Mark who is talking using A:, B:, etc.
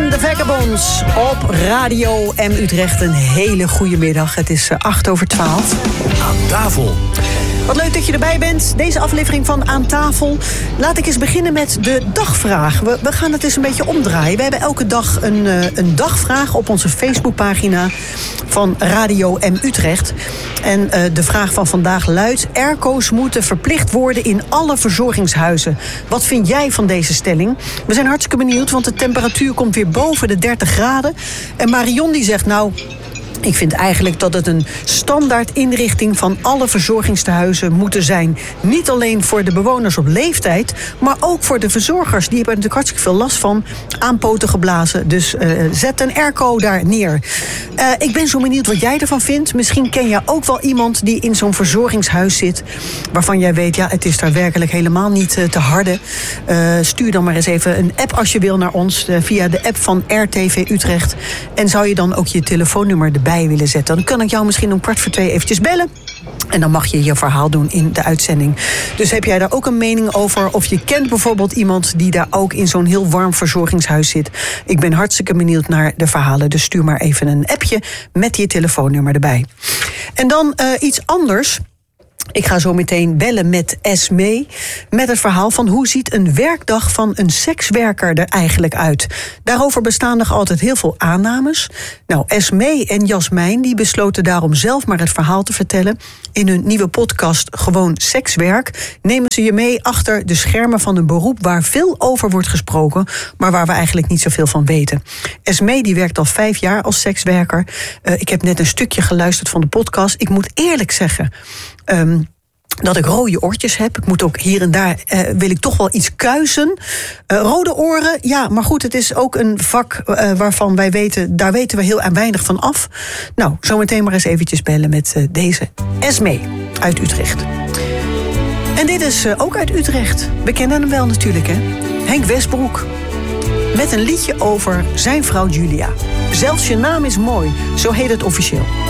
A: en de Vagabonds op Radio M Utrecht. Een hele goede middag. Het is 8:08.
B: Aan tafel.
A: Wat leuk dat je erbij bent. Deze aflevering van Aan tafel. Laat ik eens beginnen met de dagvraag. We gaan het eens een beetje omdraaien. We hebben elke dag een dagvraag op onze Facebookpagina van Radio M Utrecht. En de vraag van vandaag luidt: airco's moeten verplicht worden in alle verzorgingshuizen. Wat vind jij van deze stelling? We zijn hartstikke benieuwd, want de temperatuur komt weer boven de 30 graden. En Marion die zegt, nou, ik vind eigenlijk dat het een standaard inrichting van alle verzorgingstehuizen moeten zijn. Niet alleen voor de bewoners op leeftijd, maar ook voor de verzorgers. Die hebben er natuurlijk hartstikke veel last van, aan poten geblazen. Dus zet een airco daar neer. Ik ben zo benieuwd wat jij ervan vindt. Misschien ken je ook wel iemand die in zo'n verzorgingshuis zit, waarvan jij weet, ja, het is daar werkelijk helemaal niet te harde. Stuur dan maar eens even een app als je wil naar ons, via de app van RTV Utrecht. En zou je dan ook je telefoonnummer erbij willen zetten, dan kan ik jou misschien om 1:45 eventjes bellen. En dan mag je je verhaal doen in de uitzending. Dus heb jij daar ook een mening over? Of je kent bijvoorbeeld iemand die daar ook in zo'n heel warm verzorgingshuis zit? Ik ben hartstikke benieuwd naar de verhalen. Dus stuur maar even een appje met je telefoonnummer erbij. En dan iets anders. Ik ga zo meteen bellen met Esmee met het verhaal van hoe ziet een werkdag van een sekswerker er eigenlijk uit. Daarover bestaan nog altijd heel veel aannames. Nou, Esmee en Jasmijn die besloten daarom zelf maar het verhaal te vertellen. In hun nieuwe podcast Gewoon Sekswerk nemen ze je mee achter de schermen van een beroep waar veel over wordt gesproken, maar waar we eigenlijk niet zoveel van weten. Esmee die werkt al 5 jaar als sekswerker. Ik heb net een stukje geluisterd van de podcast. Ik moet eerlijk zeggen dat ik rode oortjes heb. Ik moet ook hier en daar, wil ik toch wel iets kuisen. Rode oren, ja, maar goed, het is ook een vak waarvan wij weten, daar weten we heel weinig van af. Nou, zometeen maar eens eventjes bellen met deze Esmee uit Utrecht. En dit is ook uit Utrecht. We kennen hem wel natuurlijk, hè? Henk Westbroek. Met een liedje over zijn vrouw Julia. Zelfs je naam is mooi, zo heet het officieel.